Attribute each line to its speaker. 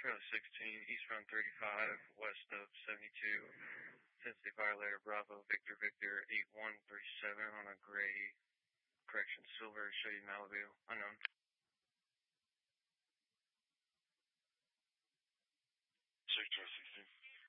Speaker 1: Trailer 16, eastbound 35, west of 72. Tennessee violator Bravo Victor Victor 8137 on a gray, silver Chevy Malibu, unknown.
Speaker 2: Check 16.